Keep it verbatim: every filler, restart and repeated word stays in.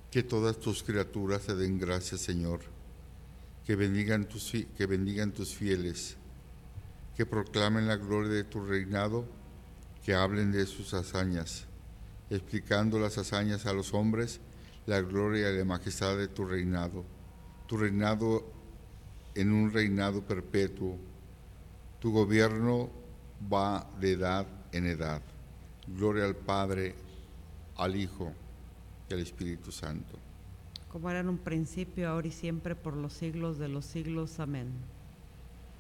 Que todas tus criaturas te den gracias, Señor. Que bendigan tus, que bendigan tus fieles. Que proclamen la gloria de tu reinado. Que hablen de sus hazañas, explicando las hazañas a los hombres, la gloria y la majestad de tu reinado. Tu reinado en un reinado perpetuo. Tu gobierno va de edad en edad. Gloria al Padre, al Hijo y al Espíritu Santo. Como era en un principio, ahora y siempre, por los siglos de los siglos. Amén.